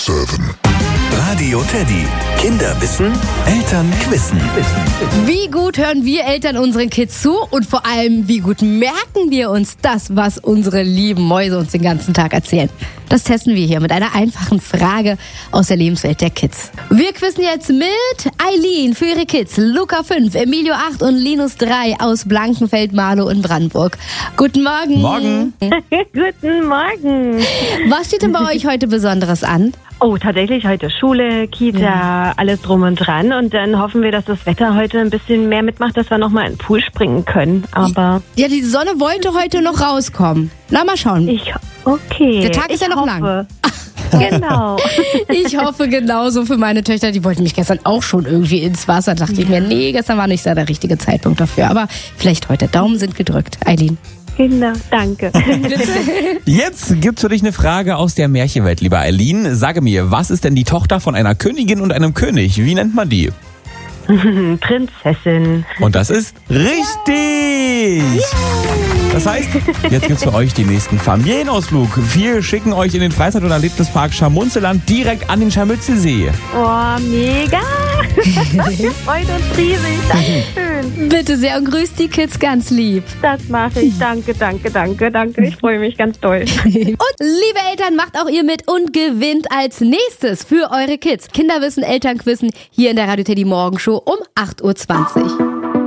7. Radio Teddy. Kinder wissen, Eltern quissen. Wie gut hören wir Eltern unseren Kids zu und vor allem, wie gut merken wir uns das, was unsere lieben Mäuse uns den ganzen Tag erzählen? Das testen wir hier mit einer einfachen Frage aus der Lebenswelt der Kids. Wir quizzen jetzt mit Eileen für ihre Kids, Luca 5, Emilio 8 und Linus 3 aus Blankenfeld-Marlow in Brandenburg. Guten Morgen. Morgen. Guten Morgen. Was steht denn bei euch heute Besonderes an? Oh, tatsächlich heute Schule, Kita, alles drum und dran. Und dann hoffen wir, dass das Wetter heute ein bisschen mehr mitmacht, dass wir nochmal in den Pool springen können. Aber Ja, die Sonne wollte heute noch rauskommen. Na, mal schauen. okay. Der Tag ist ja noch lang. Genau. Ich hoffe genauso für meine Töchter. Die wollten mich gestern auch schon irgendwie ins Wasser. Dachte ich mir, nee, gestern war nicht so der richtige Zeitpunkt dafür. Aber vielleicht heute. Daumen sind gedrückt. Eileen. Genau, danke. Jetzt gibt's für dich eine Frage aus der Märchenwelt, lieber Eileen. Sage mir, was ist denn die Tochter von einer Königin und einem König? Wie nennt man die? Prinzessin. Und das ist richtig! Das heißt, jetzt gibt's für euch den nächsten Familienausflug. Wir schicken euch in den Freizeit- und Erlebnispark Scharmunzeland direkt an den Scharmützelsee. Oh, mega. Wir freuen uns riesig. Dankeschön. Bitte sehr und grüßt die Kids ganz lieb. Das mache ich. Danke. Ich freue mich ganz doll. Und liebe Eltern, macht auch ihr mit und gewinnt als nächstes für eure Kids Kinderwissen, Elternquissen hier in der Radio Teddy Morgenshow um 8:20 Uhr.